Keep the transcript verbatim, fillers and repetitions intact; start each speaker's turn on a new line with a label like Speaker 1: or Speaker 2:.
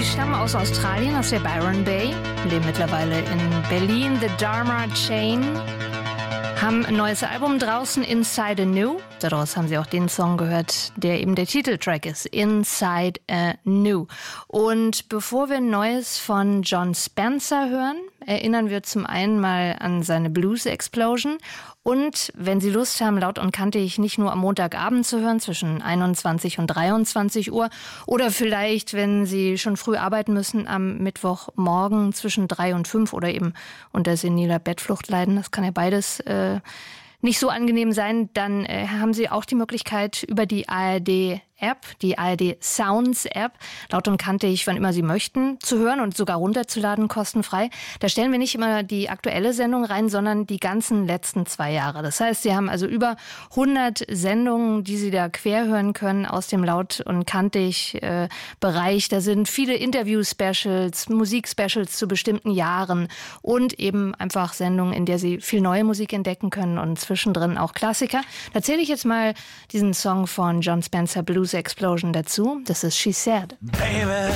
Speaker 1: stammen aus Australien, aus der Byron Bay, leben mittlerweile in Berlin. The Dharma Chain haben ein neues Album draußen, Inside Anew. Daraus haben sie auch den Song gehört, der eben der Titeltrack ist, Inside Anew. Und bevor wir Neues von Jon Spencer hören, erinnern wir zum einen mal an seine Blues Explosion. Und wenn Sie Lust haben, Laut und Kantig nicht nur am Montagabend zu hören, zwischen einundzwanzig und dreiundzwanzig Uhr, oder vielleicht, wenn Sie schon früh arbeiten müssen, am Mittwochmorgen zwischen drei und fünf oder eben unter seniler Bettflucht leiden, das kann ja beides äh, nicht so angenehm sein, dann äh, haben Sie auch die Möglichkeit, über die A R D-App, die A R D-Sounds-App, Laut und Kantig, wann immer Sie möchten, zu hören und sogar runterzuladen, kostenfrei. Da stellen wir nicht immer die aktuelle Sendung rein, sondern die ganzen letzten zwei Jahre. Das heißt, Sie haben also über hundert Sendungen, die Sie da quer hören können aus dem Laut und Kantig-Bereich. Äh, da sind viele Interview-Specials, Musik-Specials zu bestimmten Jahren und eben einfach Sendungen, in der Sie viel neue Musik entdecken können und zwischendrin auch Klassiker. Da zähle ich jetzt mal diesen Song von Jon Spencer, Blues Explosion, dazu. Das ist She Said.
Speaker 2: Baby.